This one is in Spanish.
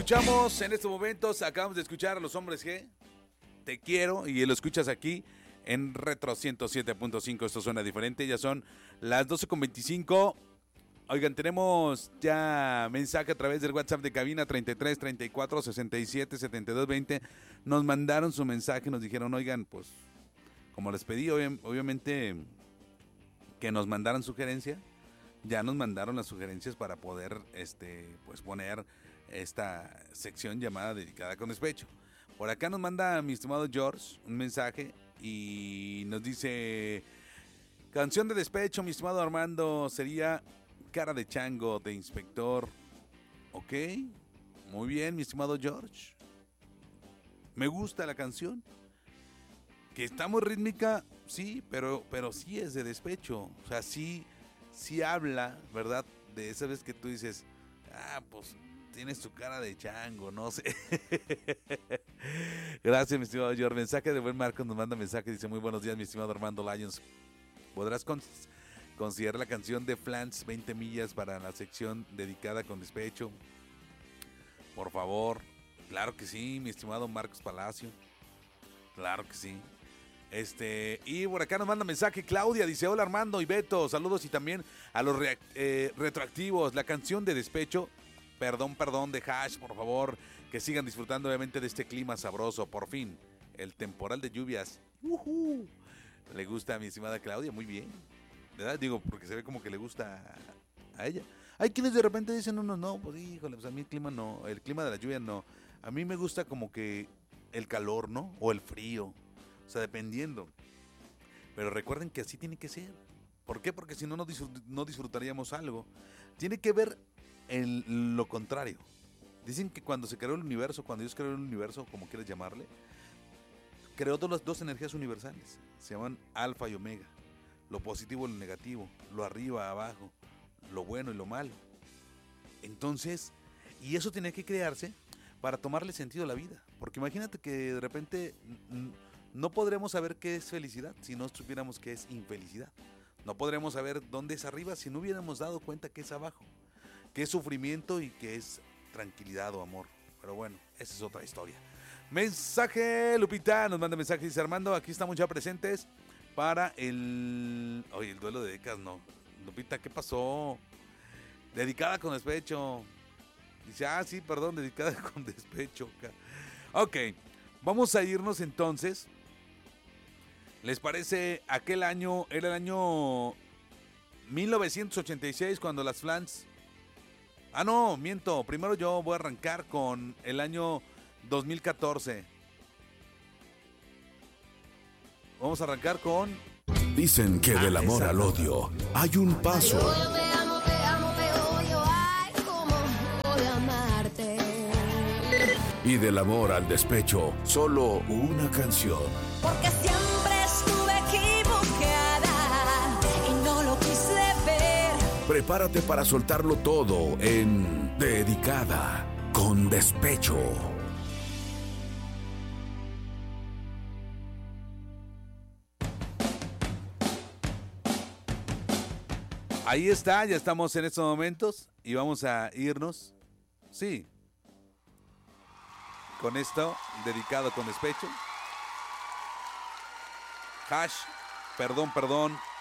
escuchamos en estos momentos, acabamos de escuchar a Los Hombres G, Te Quiero, y lo escuchas aquí en Retro 107.5, esto suena diferente, ya son las 12:25. Oigan, tenemos ya mensaje a través del WhatsApp de cabina 33 34 67 72 20. Nos mandaron su mensaje, nos dijeron, oigan, pues, como les pedí, obviamente, que nos mandaran sugerencia, ya nos mandaron las sugerencias para poder, pues, poner esta sección llamada Dedicada con Despecho. Por acá nos manda mi estimado George un mensaje y nos dice: canción de despecho, mi estimado Armando, sería Cara de Chango de Inspector. Ok, muy bien, mi estimado George. Me gusta la canción. Que está muy rítmica, sí, pero sí es de despecho. O sea, sí habla, ¿verdad? De esa vez que tú dices, pues tienes tu cara de chango, no sé. Gracias, mi estimado George. Mensaje de buen Marcos nos manda mensaje, dice: muy buenos días, mi estimado Armando Lyons. ¿Podrás considerar la canción de Flans 20 millas para la sección dedicada con despecho? Por favor. Claro que sí, mi estimado Marcos Palacio. Claro que sí. Y por acá nos manda mensaje Claudia, dice: hola Armando y Beto, saludos, y también a los retroactivos, la canción de despecho, perdón, de Hash, por favor, que sigan disfrutando obviamente de este clima sabroso, por fin, el temporal de lluvias. Le gusta a mi estimada Claudia, muy bien, ¿verdad? Digo, porque se ve como que le gusta a ella. Hay quienes de repente dicen, no, pues híjole, pues a mí el clima no, el clima de la lluvia no, a mí me gusta como que el calor, ¿no? O el frío. O sea, dependiendo. Pero recuerden que así tiene que ser. ¿Por qué? Porque si no, no disfrutaríamos algo. Tiene que ver lo contrario. Dicen que cuando se creó el universo, cuando Dios creó el universo, como quieras llamarle, creó dos energías universales. Se llaman alfa y omega. Lo positivo y lo negativo. Lo arriba, abajo. Lo bueno y lo malo. Entonces, y eso tiene que crearse para tomarle sentido a la vida. Porque imagínate que de repente no podremos saber qué es felicidad si no supiéramos qué es infelicidad. No podremos saber dónde es arriba si no hubiéramos dado cuenta que es abajo, qué es sufrimiento y qué es tranquilidad o amor. Pero bueno, esa es otra historia. Mensaje, Lupita nos manda mensaje, dice: Armando, aquí estamos ya presentes para el duelo de décadas. No, Lupita, ¿qué pasó? Dedicada con despecho. Dice, sí, perdón, dedicada con despecho. Ok, vamos a irnos entonces. ¿Les parece? Aquel año, era el año 1986 cuando las Flans... no, miento. Primero yo voy a arrancar con el año 2014. Vamos a arrancar con... Dicen que del amor al odio hay un paso. Y del amor al despecho, solo una canción. Porque siempre estuve equivocada y no lo quise ver. Prepárate para soltarlo todo en Dedicada con Despecho. Ahí está, ya estamos en estos momentos y vamos a irnos. Sí. Con esto, dedicado con despecho. Hash, perdón,